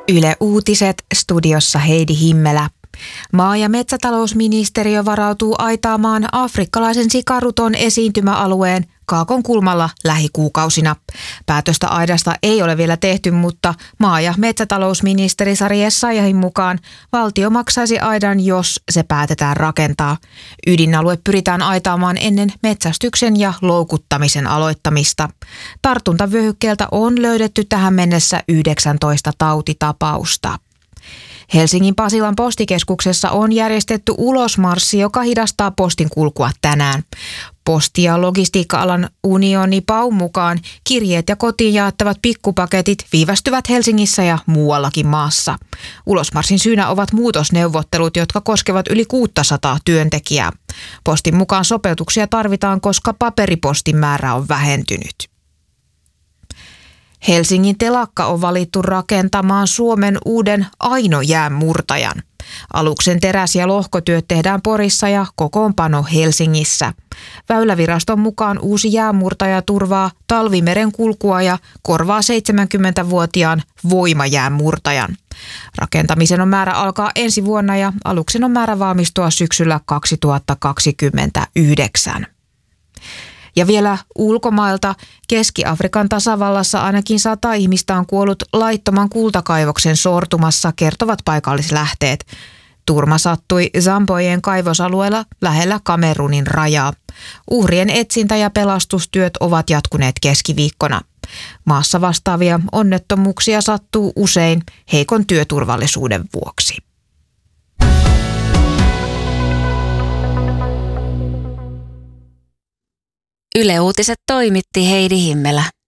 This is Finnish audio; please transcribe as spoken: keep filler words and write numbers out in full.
Yle Uutiset, studiossa Heidi Himmelä. Maa- ja metsätalousministeriö varautuu aitaamaan afrikkalaisen sikaruton esiintymäalueen Kaakonkulmalla lähikuukausina. Päätöstä aidasta ei ole vielä tehty, mutta maa- ja metsätalousministeri Sari Essayahin mukaan valtio maksaisi aidan, jos se päätetään rakentaa. Ydinalue pyritään aitaamaan ennen metsästyksen ja loukuttamisen aloittamista. Tartuntavyöhykkeeltä on löydetty tähän mennessä yhdeksäntoista tautitapausta. Helsingin Pasilan postikeskuksessa on järjestetty ulosmarssi, joka hidastaa postin kulkua tänään. Posti- ja logistiikka-alan unioni P A U:n mukaan kirjeet ja kotiin jaettavat pikkupaketit viivästyvät Helsingissä ja muuallakin maassa. Ulosmarssin syynä ovat muutosneuvottelut, jotka koskevat yli kuusisataa työntekijää. Postin mukaan sopeutuksia tarvitaan, koska paperipostin määrä on vähentynyt. Helsingin telakka on valittu rakentamaan Suomen uuden Aino-jäänmurtajan. Aluksen teräs- ja lohkotyöt tehdään Porissa ja kokoonpano Helsingissä. Väyläviraston mukaan uusi jäänmurtaja turvaa talvimeren kulkua ja korvaa seitsemänkymmentävuotiaan voimajäänmurtajan. Rakentamisen on määrä alkaa ensi vuonna ja aluksen on määrä valmistua syksyllä kaksituhattakaksikymmentäyhdeksän. Ja vielä ulkomailta. Keski-Afrikan tasavallassa ainakin sata ihmistä on kuollut laittoman kultakaivoksen sortumassa, kertovat paikallislähteet. Turma sattui Zambojen kaivosalueella lähellä Kamerunin rajaa. Uhrien etsintä ja pelastustyöt ovat jatkuneet keskiviikkona. Maassa vastaavia onnettomuuksia sattuu usein heikon työturvallisuuden vuoksi. Yle Uutiset toimitti Heidi Himmelä.